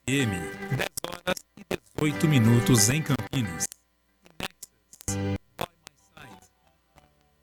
FM, 10 horas e 18 minutos em Campinas.